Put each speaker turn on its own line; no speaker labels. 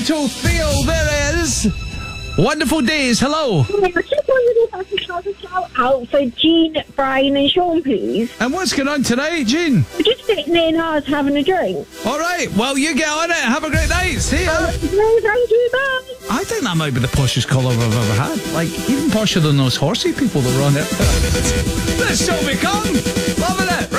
Little Theo, there is. Wonderful days, hello.
I just wondered if I could have a shout out for Jean, Brian and Sean, please.
And what's going on tonight, Jean?
We're just sitting in ours having a drink.
All right, well, you get on it. Have a great night. See ya.
No, thank you, bye.
I think that might be the poshest call I've ever had. Like, even posher than those horsey people that run it. Let's show me come. Loving it.